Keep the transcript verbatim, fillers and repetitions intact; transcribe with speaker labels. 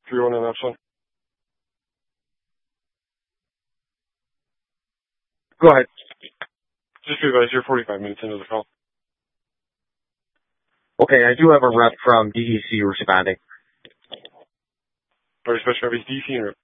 Speaker 1: three one on Epsilon. Go ahead. Just be advised, you're forty-five minutes into the call.
Speaker 2: Okay, I do have a rep from D E C responding.
Speaker 1: Or special D C and